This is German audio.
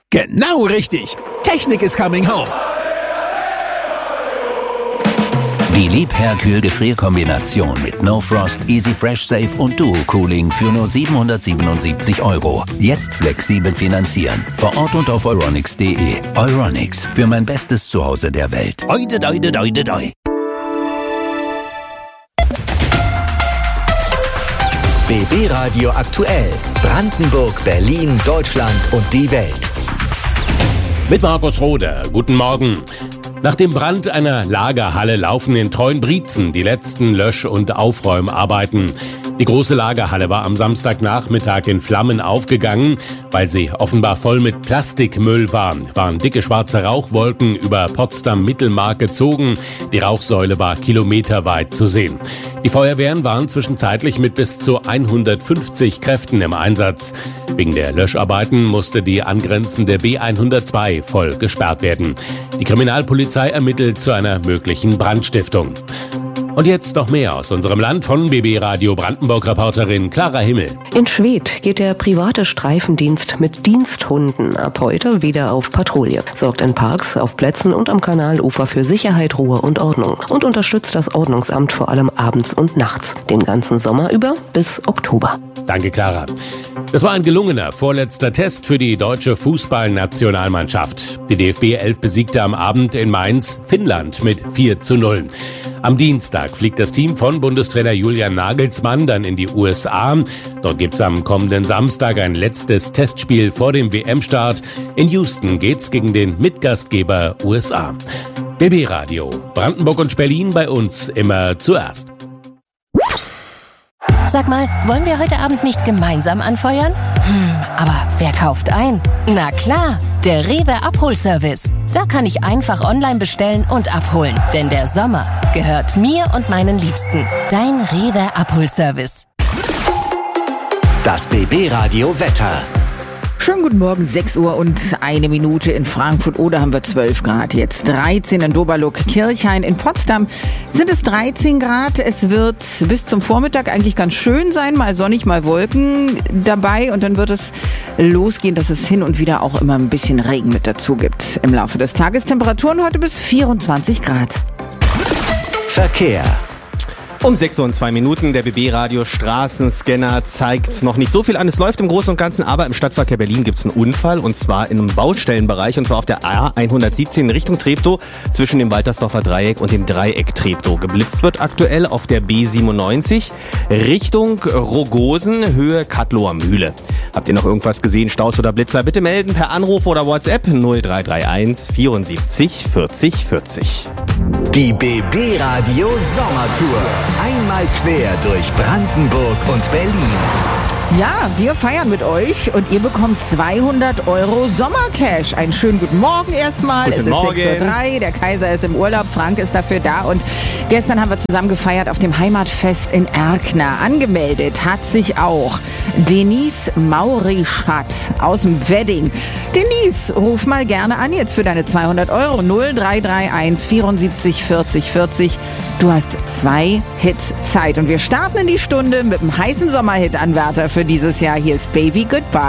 Genau richtig. Technik is coming home. Die Liebherr-Kühl-Gefrierkombination mit No Frost, Easy Fresh Safe und Duo Cooling für nur 777 €. Jetzt flexibel finanzieren. Vor Ort und auf euronics.de. Euronics, für mein bestes Zuhause der Welt. Oide, doide, doide, doi. BB Radio aktuell. Brandenburg, Berlin, Deutschland und die Welt. Mit Markus Roder. Guten Morgen. Nach dem Brand einer Lagerhalle laufen in Treuenbrietzen die letzten Lösch- und Aufräumarbeiten. Die große Lagerhalle war am Samstagnachmittag in Flammen aufgegangen, weil sie offenbar voll mit Plastikmüll war. Waren dicke schwarze Rauchwolken über Potsdam-Mittelmark gezogen. Die Rauchsäule war kilometerweit zu sehen. Die Feuerwehren waren zwischenzeitlich mit bis zu 150 Kräften im Einsatz. Wegen der Löscharbeiten musste die angrenzende B102 voll gesperrt werden. Die Kriminalpolizei ermittelt zu einer möglichen Brandstiftung. Und jetzt noch mehr aus unserem Land von BB Radio Brandenburg-Reporterin Clara Himmel. In Schwedt geht der private Streifendienst mit Diensthunden ab heute wieder auf Patrouille, sorgt in Parks, auf Plätzen und am Kanalufer für Sicherheit, Ruhe und Ordnung und unterstützt das Ordnungsamt vor allem abends und nachts, den ganzen Sommer über bis Oktober. Danke, Clara. Das war ein gelungener vorletzter Test für die deutsche Fußballnationalmannschaft. Die DFB 11 besiegte am Abend in Mainz Finnland mit 4:0. Am Dienstag fliegt das Team von Bundestrainer Julian Nagelsmann dann in die USA. Dort gibt's am kommenden Samstag ein letztes Testspiel vor dem WM-Start. In Houston geht's gegen den Mitgastgeber USA. BB Radio, Brandenburg und Berlin bei uns immer zuerst. Sag mal, wollen wir heute Abend nicht gemeinsam anfeuern? Aber wer kauft ein? Na klar, der Rewe Abholservice. Da kann ich einfach online bestellen und abholen. Denn der Sommer gehört mir und meinen Liebsten. Dein Rewe Abholservice. Das BB Radio Wetter. Schönen guten Morgen, 6 Uhr und 1 Minute in Frankfurt oder haben wir 12 Grad jetzt. 13 in Doberluck-Kirchhain. In Potsdam sind es 13 Grad. Es wird bis zum Vormittag eigentlich ganz schön sein, mal sonnig, mal Wolken dabei. Und dann wird es losgehen, dass es hin und wieder auch immer ein bisschen Regen mit dazu gibt. Im Laufe des Tages Temperaturen heute bis 24 Grad. Verkehr. Um 6 Uhr und 2 Minuten, der BB-Radio Straßenscanner zeigt noch nicht so viel an. Es läuft im Großen und Ganzen, aber im Stadtverkehr Berlin gibt es einen Unfall und zwar in einem Baustellenbereich und zwar auf der A117 in Richtung Treptow zwischen dem Waltersdorfer Dreieck und dem Dreieck Treptow. Geblitzt wird aktuell auf der B97 Richtung Rogosen, Höhe Kattloher Mühle. Habt ihr noch irgendwas gesehen, Staus oder Blitzer? Bitte melden per Anruf oder WhatsApp 0331 74 40 40. Die BB-Radio Sommertour. Einmal quer durch Brandenburg und Berlin. Ja, wir feiern mit euch und ihr bekommt 200 € Sommercash. Einen schönen guten Morgen erstmal. Guten Morgen. Es ist 6:03 Uhr, der Kaiser ist im Urlaub, Frank ist dafür da und gestern haben wir zusammen gefeiert auf dem Heimatfest in Erkner. Angemeldet hat sich auch Denise Maurischat aus dem Wedding. Denise, ruf mal gerne an jetzt für deine 200 € 0331 74 40 40. Du hast 2 Hits Zeit und wir starten in die Stunde mit dem heißen Sommerhit-Anwärter für dieses Jahr. Hier ist Baby Goodbye.